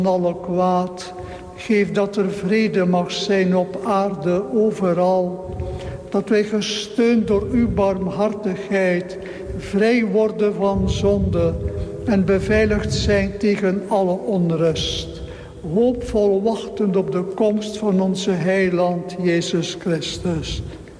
alle kwaad. Geef dat er vrede mag zijn op aarde overal. Dat wij gesteund door uw barmhartigheid vrij worden van zonde en beveiligd zijn tegen alle onrust. Hoopvol wachtend op de komst van onze heiland Jezus Christus.